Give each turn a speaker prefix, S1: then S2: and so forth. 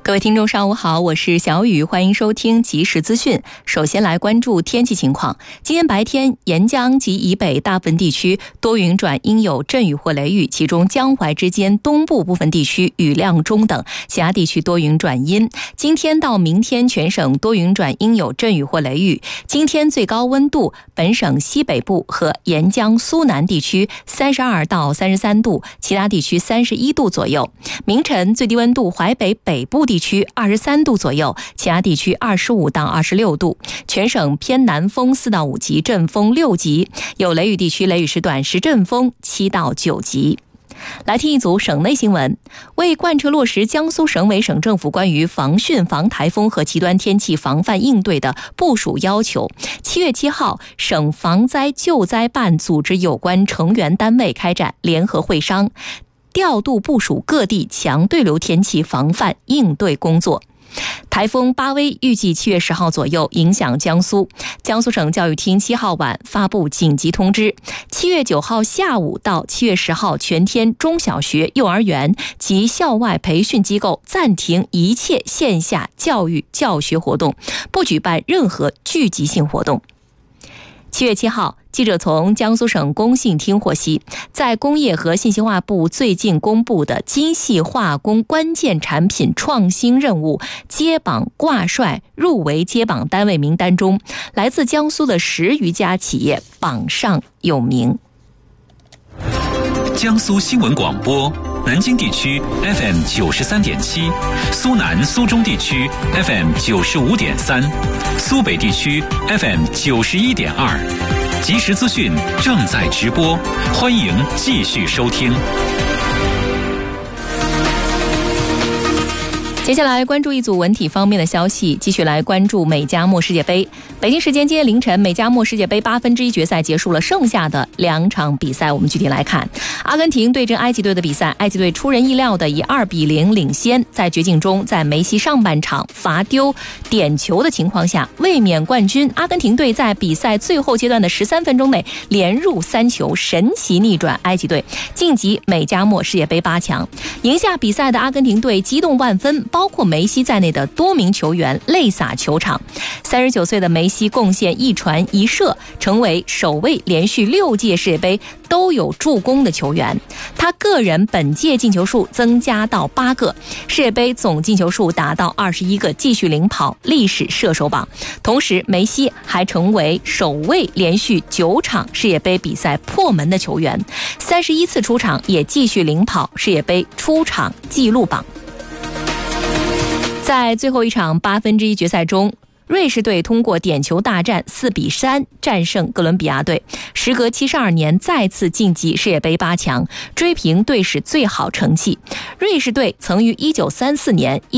S1: 各位听众上午好，我是小雨，欢迎收听即时资讯。首先来关注天气情况。今天白天，沿江及以北大部分地区多云转阴有阵雨或雷雨，其中江淮之间东部部分地区雨量中等，其他地区多云转阴。今天到明天全省多云转阴有阵雨或雷雨。今天最高温度，本省西北部和沿江苏南地区32到33度，其他地区31度左右。明晨最低温度，淮北北部地区23度左右，其他地区25到26度。全省偏南风4到5级，阵风6级，有雷雨地区雷雨时短时阵风7到9级。来听一组省内新闻。为贯彻落实江苏省委省政府关于防汛防台风和极端天气防范应对的部署要求，7月7号，省防灾救灾办组织有关成员单位开展联合会商，调度部署各地强对流天气防范应对工作。台风巴威预计7月10号左右影响江苏。江苏省教育厅7号晚发布紧急通知，7月9号下午到7月10号全天中小学、幼儿园及校外培训机构暂停一切线下教育教学活动，不举办任何聚集性活动。7月7号，记者从江苏省工信厅获悉，在工业和信息化部最近公布的精细化工关键产品创新任务接榜挂帅入围接榜单位名单中，来自江苏的10余家企业榜上有名。
S2: 江苏新闻广播，南京地区 FM 93.7，苏南苏中地区 FM 95.3，苏北地区 FM 91.2。即时资讯正在直播，欢迎继续收听。
S1: 接下来关注一组文体方面的消息，继续来关注美加墨世界杯。北京时间今天凌晨，美加墨世界杯1/8决赛结束了，剩下的2场比赛我们具体来看。阿根廷对阵埃及队的比赛，埃及队出人意料的以2-0领先，在绝境中，在梅西上半场罚丢点球的情况下，卫冕冠军阿根廷队在比赛最后阶段的13分钟内连入3球，神奇逆转埃及队，晋级美加墨世界杯8强。赢下比赛的阿根廷队激动万分，包括梅西在内的多名球员泪洒球场。39岁的梅西贡献1传1射，成为首位连续6届世界杯都有助攻的球员。他个人本届进球数增加到8个，世界杯总进球数达到21个，继续领跑历史射手榜。同时，梅西还成为首位连续9场世界杯比赛破门的球员，31次出场，也继续领跑世界杯出场纪录榜。在最后一场1/8决赛中，瑞士队通过点球大战4-3战胜哥伦比亚队，时隔72年再次晋级世界杯8强，追平队史最好成绩。瑞士队曾于1934年